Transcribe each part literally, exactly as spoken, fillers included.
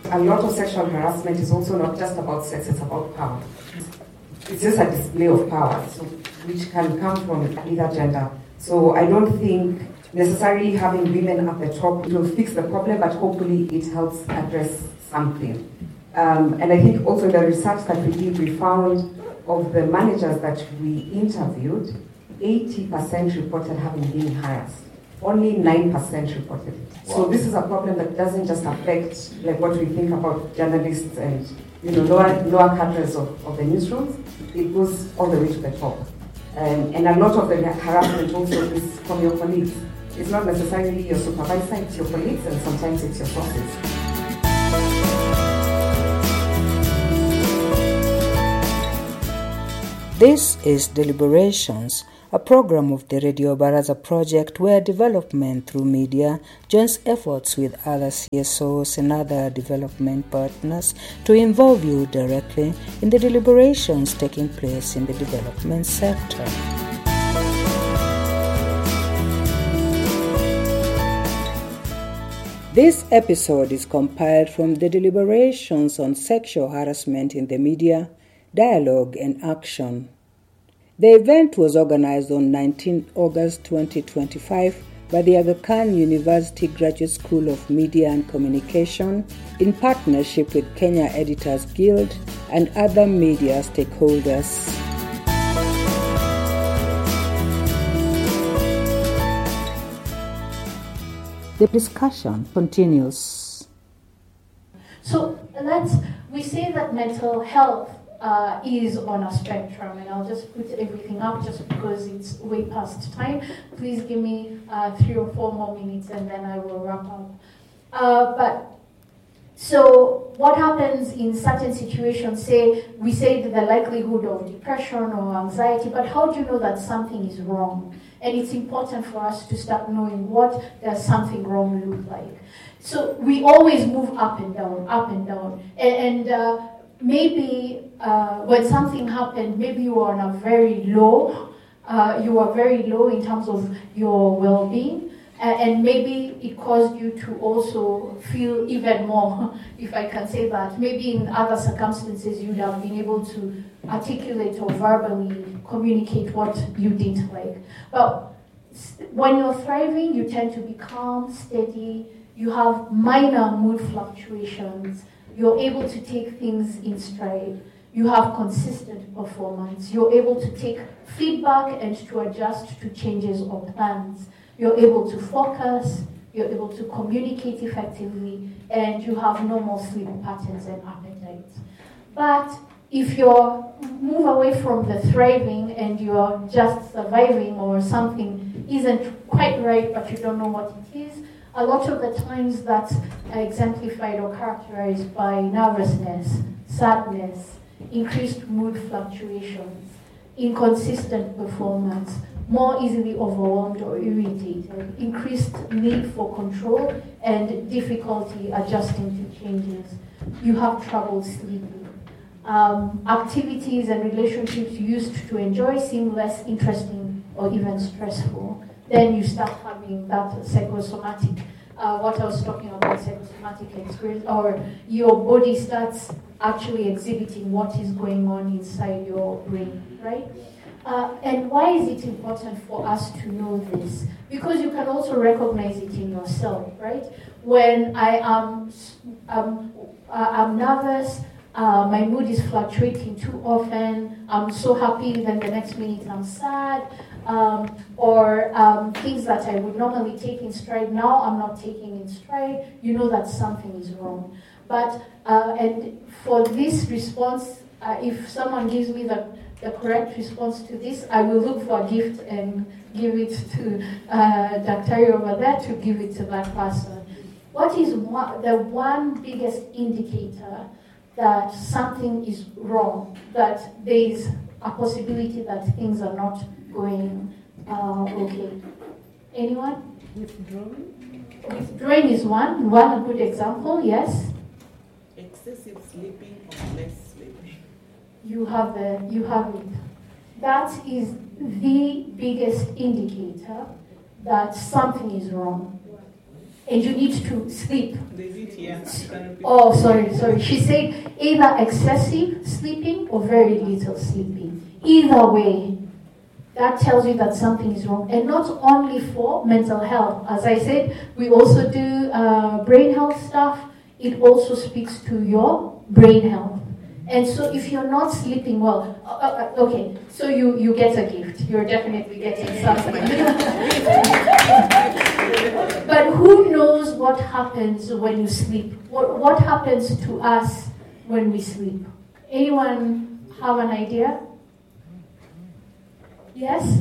a lot of sexual harassment is also not just about sex, it's about power. It's just a display of power, so, which can come from either gender. So I don't think necessarily having women at the top will fix the problem, but hopefully it helps address something. Um, and I think also the research that we did, we found of the managers that we interviewed, eighty percent reported having been harassed. Only nine percent reported it. Wow. So this is a problem that doesn't just affect like what we think about journalists and you know lower lower cadres of, of the newsrooms. It goes all the way to the top. Um, and a lot of the harassment also is from your colleagues. It's not necessarily your supervisor, it's your colleagues, and sometimes it's your bosses. This is Deliberations, a program of the Radio Baraza project where development through media joins efforts with other C S Os and other development partners to involve you directly in the deliberations taking place in the development sector. This episode is compiled from the deliberations on sexual harassment in the media, dialogue and action. The event was organized on nineteenth August twenty twenty-five by the Aga Khan University Graduate School of Media and Communication in partnership with Kenya Editors Guild and other media stakeholders. The discussion continues. So let's, we say that mental health uh, is on a spectrum, and I'll just put everything up just because it's way past time. Please give me uh, three or four more minutes and then I will wrap up. Uh, but so what happens in certain situations, say, we say that the likelihood of depression or anxiety, but how do you know that something is wrong? And it's important for us to start knowing what does something wrong look like. So we always move up and down, up and down. And, and uh, maybe uh, when something happened, maybe you are on a very low, uh, you are very low in terms of your well-being. Uh, and maybe it caused you to also feel even more, if I can say that. Maybe in other circumstances you'd have been able to articulate or verbally communicate what you didn't like. But when you're thriving, you tend to be calm, steady, you have minor mood fluctuations, you're able to take things in stride, you have consistent performance, you're able to take feedback and to adjust to changes or plans. You're able to focus, you're able to communicate effectively, and you have normal sleep patterns and appetites. But if you move away from the thriving and you're just surviving or something isn't quite right but you don't know what it is, a lot of the times that's exemplified or characterized by nervousness, sadness, increased mood fluctuations, inconsistent performance, more easily overwhelmed or irritated, increased need for control, and difficulty adjusting to changes. You have trouble sleeping. Um, activities and relationships you used to enjoy seem less interesting or even stressful. Then you start having that psychosomatic, uh, what I was talking about, psychosomatic experience, or your body starts actually exhibiting what is going on inside your brain, right? Uh, and why is it important for us to know this? Because you can also recognize it in yourself, right? When I am um, I'm nervous, uh, my mood is fluctuating too often, I'm so happy, then the next minute I'm sad, um, or um, things that I would normally take in stride, now I'm not taking in stride, you know that something is wrong. But, uh, and for this response, uh, if someone gives me the the correct response to this, I will look for a gift and give it to uh, Doctor over there to give it to that person. What is one, the one biggest indicator that something is wrong, that there is a possibility that things are not going uh, okay? Anyone? Withdrawing? Withdrawing is one, one good example, yes? Excessive sleeping or less sleeping. You have the, you have it. That is the biggest indicator that something is wrong. and you need to sleep. They did, yeah. Oh, sorry, sorry. She said either excessive sleeping or very little sleeping. Either way, that tells you that something is wrong. And not only for mental health. As I said, we also do uh, brain health stuff. It also speaks to your brain health. And so if you're not sleeping well, uh, uh, okay, so you, you get a gift. You're definitely getting something. But who knows what happens when you sleep? What, what happens to us when we sleep? Anyone have an idea? Yes?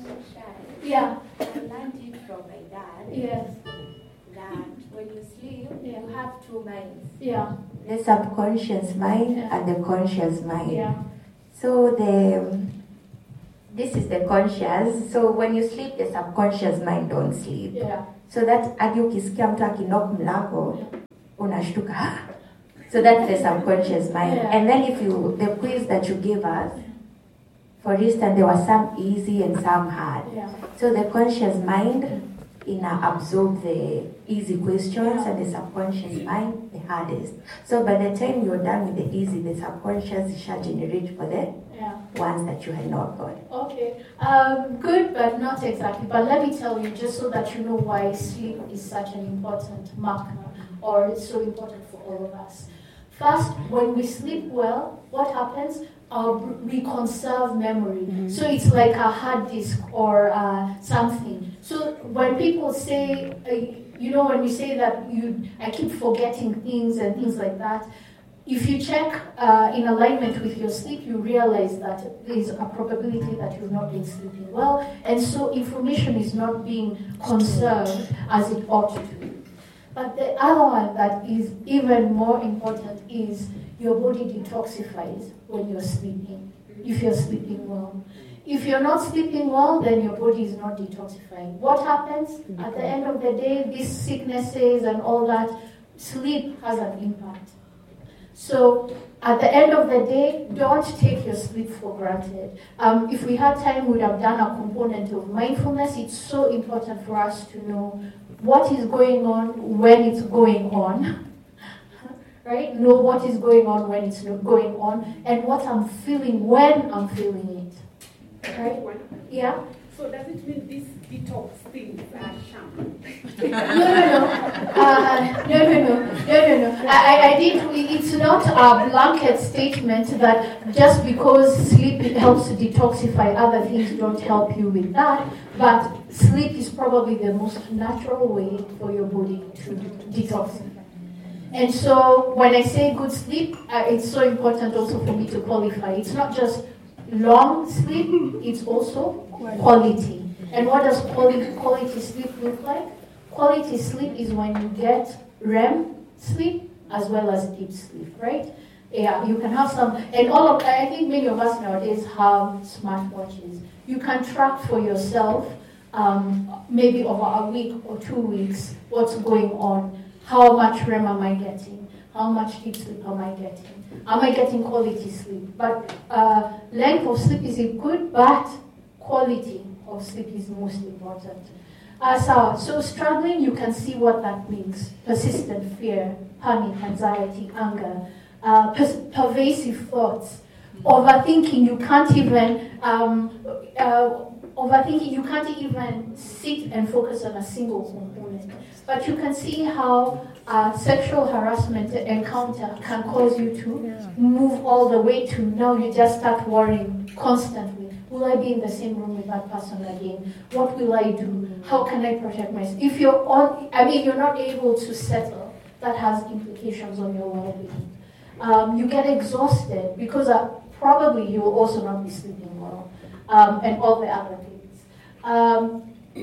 Yeah. I learned it from my dad. Yes. That when you sleep, Yeah. you have two minds. Yeah. The subconscious mind Yeah. and the conscious mind. Yeah. So the this is the conscious. So when you sleep, the subconscious mind don't sleep. Yeah. So that hadi ukisikia mtu akinok mlango unashtuka. So that's the subconscious mind. Yeah. And then if you the quiz that you gave us, for instance, there were some easy and some hard. Yeah. So the conscious mind in uh, absorb the easy questions and the subconscious mind the hardest. So by the time you're done with the easy, the subconscious shall generate for the Yeah. ones that you had not got. Okay, um, good, but not exactly. But let me tell you, just so that you know why sleep is such an important marker, or it's so important for all of us. First, when we sleep well, what happens? Uh, we conserve memory. Mm-hmm. So it's like a hard disk or uh, something. So when people say, uh, you know, when we say that you, I keep forgetting things and things like that, if you check uh, in alignment with your sleep, you realize that there is a probability that you've not been sleeping well, and so information is not being conserved as it ought to be. But the other one that is even more important is your body detoxifies when you're sleeping, if you're sleeping well. If you're not sleeping well, then your body is not detoxifying. What happens? At the end of the day, these sicknesses and all that, sleep has an impact. So at the end of the day, don't take your sleep for granted. Um, if we had time, we would have done a component of mindfulness. It's so important for us to know what is going on when it's going on, right? Know what is going on when it's not going on, and what I'm feeling when I'm feeling it, right? Yeah? So does it mean these detox things are sham? No, no, no. Uh, no, no, no. No, no, no. I, I did. It's not a blanket statement that just because sleep helps to detoxify, other things don't help you with that. But sleep is probably the most natural way for your body to detoxify. And so when I say good sleep, uh, it's so important also for me to qualify. It's not just long sleep, it's also quality. And what does quality, quality sleep look like? Quality sleep is when you get R E M sleep as well as deep sleep, right? Yeah, you can have some, and all of, I think many of us nowadays have smartwatches. You can track for yourself, um, maybe over a week or two weeks, what's going on. How much R E M am I getting? How much deep sleep am I getting? Am I getting quality sleep? But uh, length of sleep is good, but quality of sleep is most important. Uh, so, so struggling, you can see what that means. Persistent fear, panic, anxiety, anger, uh, pers- pervasive thoughts, overthinking, you can't even, um, uh, overthinking, you can't even sit and focus on a single component. But you can see how uh, sexual harassment encounter can cause you to yeah. move all the way to now you just start worrying constantly. Will I be in the same room with that person again? What will I do? How can I protect myself? If you're on, I mean, you're not able to settle, that has implications on your well-being. Um, you get exhausted because uh, probably you will also not be sleeping well, um, and all the other things. Um,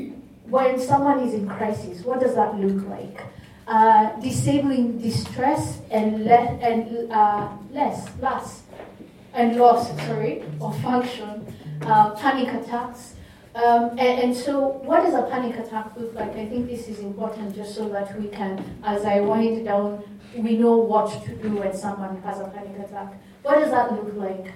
when someone is in crisis, what does that look like? Uh, disabling distress and le- and uh, less, loss, and loss, sorry, of function, uh, panic attacks. Um, and, and so what does a panic attack look like? I think this is important just so that we can, as I wind down, we know what to do when someone has a panic attack. What does that look like?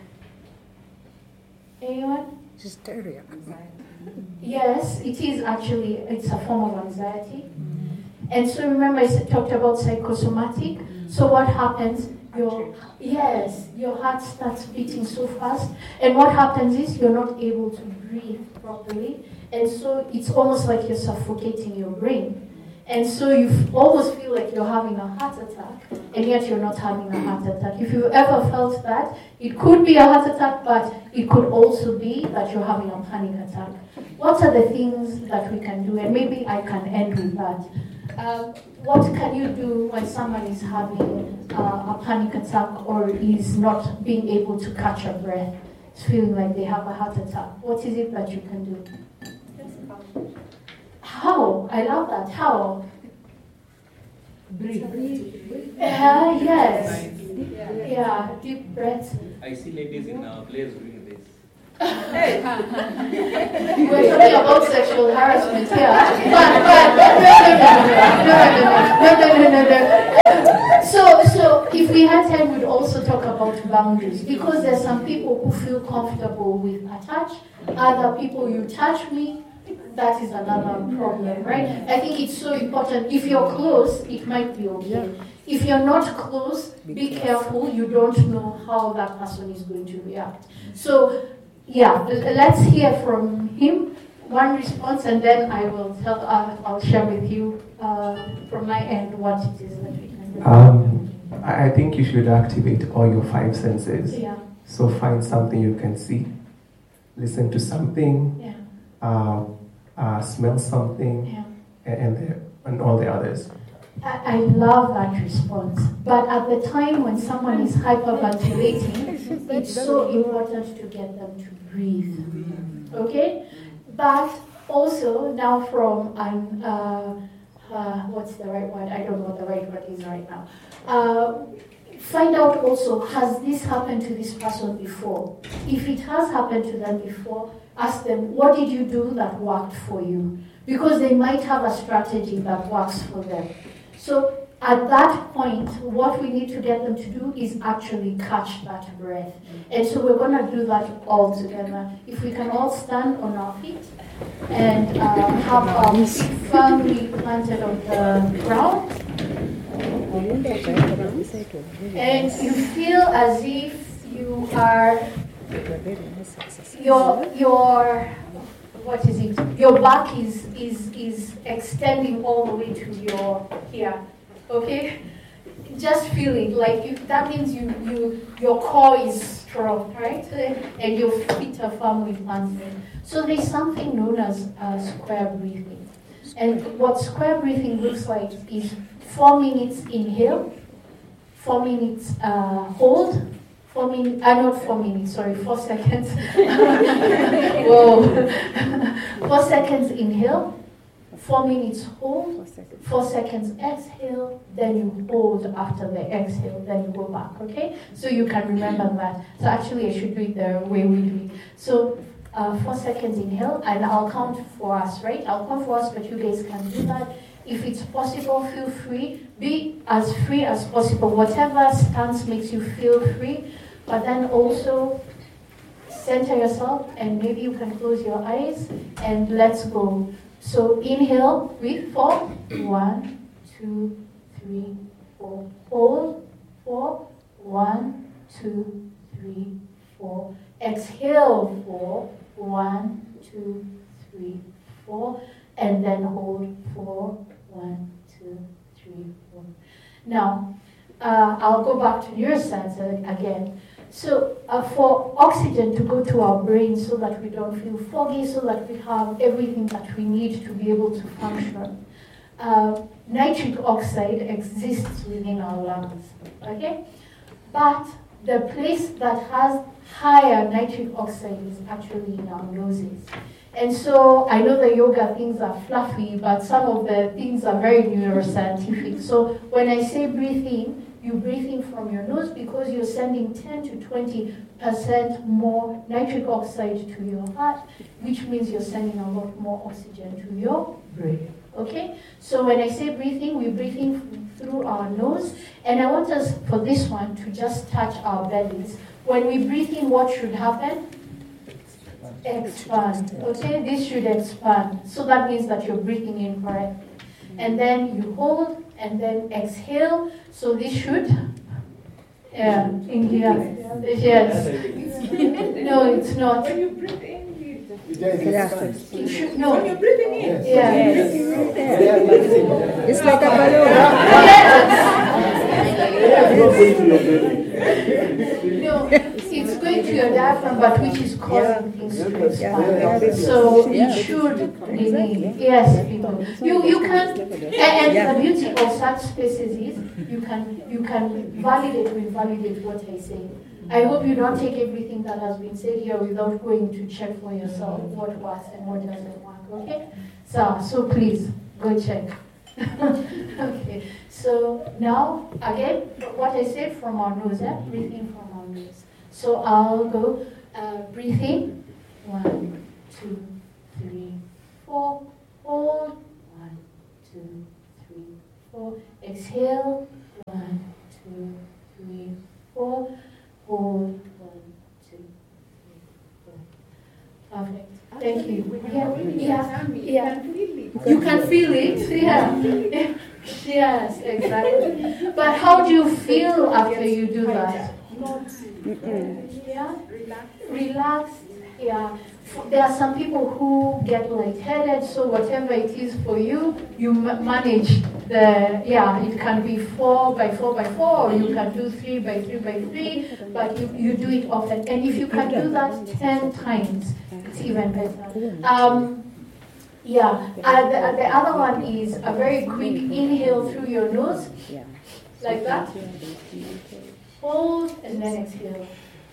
Anyone? Hysteria. Yes, it is actually, it's a form of anxiety. And so remember I said, talked about psychosomatic. So what happens? Your yes, your heart starts beating so fast, and what happens is you're not able to breathe properly, and so it's almost like you're suffocating your brain. And so you f- almost feel like you're having a heart attack, and yet you're not having a heart attack. If you've ever felt that, it could be a heart attack, but it could also be that you're having a panic attack. What are the things that we can do? And maybe I can end with that. Um, what can you do when someone is having uh, a panic attack or is not being able to catch a breath, feeling like they have a heart attack? What is it that you can do? How? I love that. How? Breathe. Uh, yes. Yeah, deep breath. I see ladies in uh, players doing this. We're talking about sexual harassment here. But, but, no, no, no, no, no, no, no, no, no. So, so if we had time, we'd also talk about boundaries, because there's some people who feel comfortable with a touch, other people, you touch me, that is another problem, right? I think it's so important. If you're close, it might be okay. If you're not close, be careful. You don't know how that person is going to react. So, yeah, let's hear from him one response, and then I will tell. Uh, I'll share with you uh, from my end what it is that we can do. Um, I I think you should activate all your five senses. Yeah. So find something you can see, listen to something, Yeah. uh, uh, smell something, Yeah. and and, the, and all the others. I, I love that response, but at the time when someone is hyperventilating, it's so important to get them to breathe. Okay, but also now from an uh, uh, what's the right word? I don't know what the right word is right now. Uh, find out also, has this happened to this person before? If it has happened to them before, ask them, what did you do that worked for you? Because they might have a strategy that works for them. So at that point, what we need to get them to do is actually catch that breath. And so we're going to do that all together. If we can all stand on our feet and uh, have our feet firmly planted on the ground. And you feel as if you are, your, your, what is it? Your back is, is, is extending all the way to your here, okay? Just feel it, like you, that means you, you, your core is strong, right? And your feet are firmly planted. So there's something known as uh, square breathing. And what square breathing looks like is four minutes inhale, four minutes uh, hold, Four minutes, uh, not four minutes, sorry, four seconds. Whoa. Four seconds inhale, four minutes hold, four seconds exhale, then you hold after the exhale, then you go back, okay? So you can remember that. So actually I should do it the way we do it. So uh, four seconds inhale, and I'll count for us, right? I'll count for us, but you guys can do that. If it's possible, feel free. Be as free as possible. Whatever stance makes you feel free. But then also center yourself, and maybe you can close your eyes, and let's go. So inhale, breathe, four. One, two, three, four. Hold, four. One, two, three, four. Exhale, four. One, two, three, four. And then hold, four. One, two, three, four. Now, uh, I'll go back to neuroscience again. So uh, for oxygen to go to our brain so that we don't feel foggy, so that we have everything that we need to be able to function, uh, nitric oxide exists within our lungs, okay? But the place that has higher nitric oxide is actually in our noses. And so I know the yoga things are fluffy, but some of the things are very neuroscientific. So when I say breathe in, you breathe in from your nose because you're sending ten to twenty percent more nitric oxide to your heart, which means you're sending a lot more oxygen to your brain. Okay? So when I say breathe in, we breathe in through our nose. And I want us, for this one, to just touch our bellies. When we breathe in, what should happen? Expand. Okay? This should expand. So that means that you're breathing in correctly. and then you hold, and then exhale. So this should, yeah, in here, yes. No, it's not. When you breathe in, It should, no. when you're breathing in. Yeah. It's like a balloon. No, it's going to your diaphragm, but which is causing things to expand. So it should remain. Yes, people. You you can, and, and the beauty of such spaces is you can you can validate or invalidate what I say. I hope you don't take everything that has been said here without going to check for yourself what works and what doesn't work. Okay? So so please go check. Okay. So now again, what I said from our nose, eh? Breathing from our nose. So I'll go uh, breathe in. One, two, three, four. Hold. One, two, three, four. Exhale. One, two, three, four. Hold. One, two, three, four. Perfect. Thank you. Yeah, yeah, yeah. You can feel it. Yeah. Yes, exactly. But how do you feel after you do that? Yeah. Relaxed. Yeah. There are some people who get lightheaded, so whatever it is for you, you manage the, yeah, it can be four by four by four, or you can do three by three by three, but you, you do it often. And if you can do that ten times, it's even better. Um, yeah, uh, the, the other one is a very quick inhale through your nose, like that. Hold, and then exhale.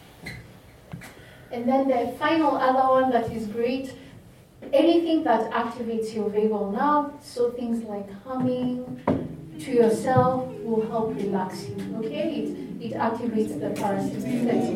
And then the final other one that is great, anything that activates your vagal nerve, so things like humming to yourself will help relax you, okay? It, it activates the parasympathetic.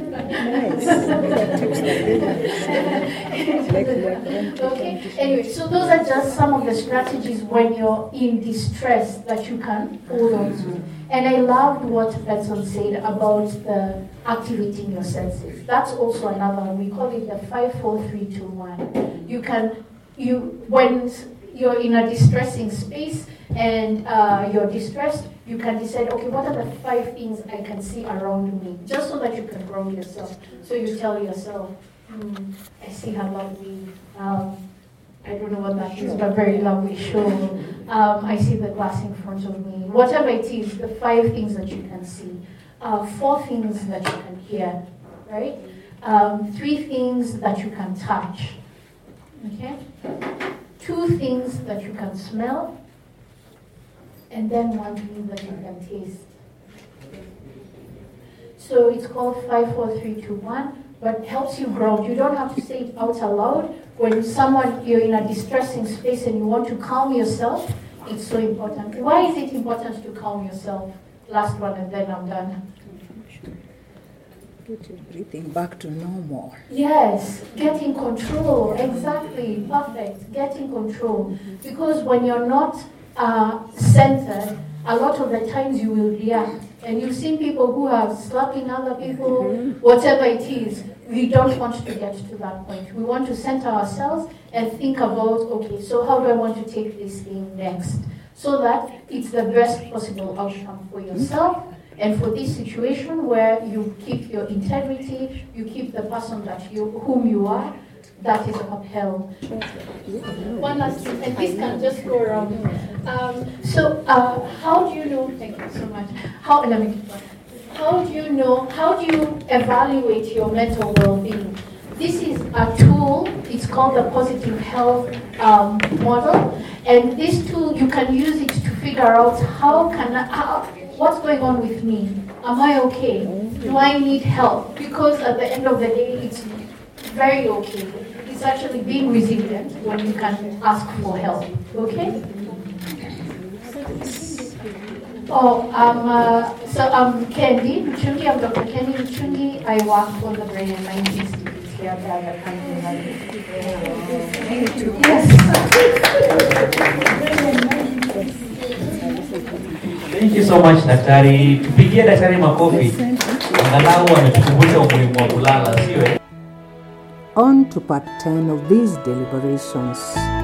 Okay, anyway, so those are just some of the strategies when you're in distress that you can hold on to. And I loved what Betson said about the activating your senses. That's also another one. We call it the five, four, three, two, one. You can, you when you're in a distressing space and uh, you're distressed, you can decide, okay, what are the five things I can see around me? Just so that you can ground yourself. So you tell yourself, hmm, I see her lovely, um, I don't know what that is, but very lovely show. Um, I see the glass in front of me. Whatever it is, the five things that you can see. Uh, four things that you can hear, right? Um, three things that you can touch, okay? Two things that you can smell, and then one thing that you can taste. So it's called five, four, three, two, one, but it helps you ground. You don't have to say it out aloud. When someone, you're in a distressing space and you want to calm yourself, it's so important. Why is it important to calm yourself? Last one, and then I'm done. Put your breathing back to normal. Yes, get in control. Exactly, perfect. Get in control. Because when you're not uh, centered, a lot of the times you will react. And you've seen people who are slapping other people, whatever it is. We don't want to get to that point. We want to center ourselves and think about, okay, so how do I want to take this thing next? So that it's the best possible outcome for yourself and for this situation where you keep your integrity, you keep the person that you, whom you are, that is upheld. One last thing, and this can just go around. Um, so, uh, how do you know? Thank you so much. How? Let me keep going. How do you know? How do you evaluate your mental well-being? This is a tool. It's called the Positive Health um, Model, and this tool you can use it to figure out how can I, how, what's going on with me. Am I okay? Do I need help? Because at the end of the day, it's very okay. It's actually being resilient when you can ask for help. Okay? Oh, um, uh, so I'm Kendi Muchungi. I'm Doctor Kendi Muchungi. I work for the Brain and Mind Institute here at the country. Thank you so much, Daktari. Tupigie Daktari makofi. Angalau ametukumbusha umuhimu wa kulala, sio? On to part ten of these deliberations.